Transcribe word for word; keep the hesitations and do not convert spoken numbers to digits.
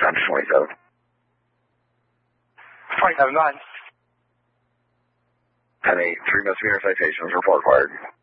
times twenty-seven. twenty-seven, go ahead. ten eight, three misdemeanor citations, report fired.